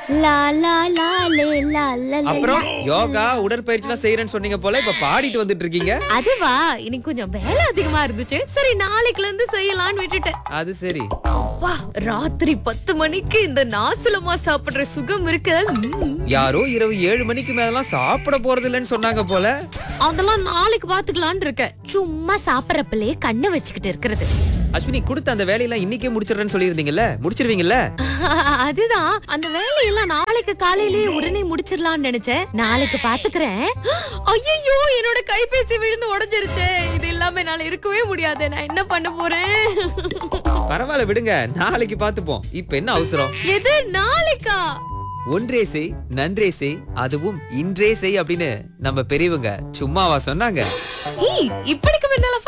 லா லா லா லே லா லா லே. அப்புறம் யோகா உடற்பயிற்சி எல்லாம் செய்யறேன்னு சொன்னீங்க போல, இப்ப பாடிட்டு வந்துட்டு இருக்கீங்க. அதுவா, இன்னைக்கு கொஞ்சம் வேலை அதிகமா இருந்துச்சு. சரி நாளைக்குல இருந்து செய்யலாம்னு விட்டுட்டேன். அது சரி. அப்பா, ராத்திரி 10 மணிக்கு இந்த நாசலமா சாப்பிடுற சுகம் இருக்கு. யாரோ இரவு 7 மணிக்கு மேலாம் சாப்பிட போறது இல்லைன்னு சொன்னாங்க போல. அதெல்லாம் நாளைக்கு பாத்துக்கலாம்னு இருக்கேன். சும்மா சாப்பிடறப்பலே கண்ணை வச்சுக்கிட்டு இருக்கிறது. அஸ்வினி, கொடுத்த அந்த வேலையெல்லாம் இன்னைக்கே முடிச்சிடுறேன்னு சொல்லியிருந்தீங்கல்ல, முடிச்சிருவீங்கல்ல? அதுதான், அந்த வேலையெல்லாம் நாளைக்கு காலையிலேயே உடனே முடிச்சிடலாம்னு நினைச்சேன். நாளைக்கு பாத்துக்கிறேன். ஐயோ, என்னோட கைபேசி விழுந்து உடைஞ்சிருச்சு. இது இல்லாம என்னால இருக்கவே முடியாது. நான் என்ன பண்ண போறேன்? பரவாயில்ல விடுங்க, நாளைக்கு பாத்துப்போம். இப்ப என்ன அவசரம்? எது நாளைக்கா? ஒன்றே செய் நன்றே செய், அதுவும் இன்றே செய் அப்படின்னு நம்ம பெரியவங்க சும்மாவா சொன்னாங்க? இப்படிக்கு முன்னால